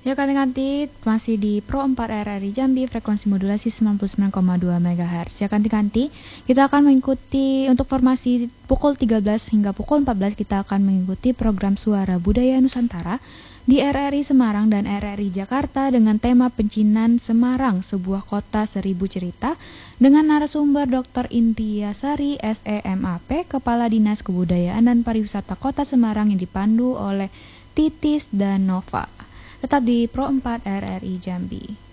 Ya kanti-kanti masih di Pro 4 RRI Jambi frekuensi modulasi 99,2 MHz. Ya kanti-kanti kita akan mengikuti untuk formasi pukul 13 hingga pukul 14 kita akan mengikuti program Suara Budaya Nusantara di RRI Semarang dan RRI Jakarta dengan tema Pecinan Semarang, sebuah kota seribu cerita dengan narasumber Dr. India Sari SEMAP, Kepala Dinas Kebudayaan dan Pariwisata Kota Semarang yang dipandu oleh Titis dan Nova. Tetap di Pro 4 RRI Jambi.